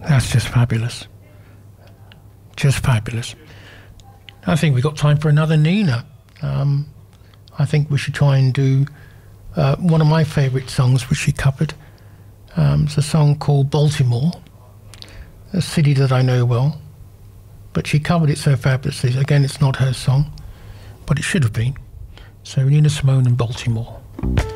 That's just fabulous. Just fabulous. I think we've got time for another Nina. I think we should try and do one of my favourite songs which she covered. It's a song called Baltimore, a city that I know well. But she covered it so fabulously. Again, it's not her song, but it should have been. So Nina Simone in Baltimore.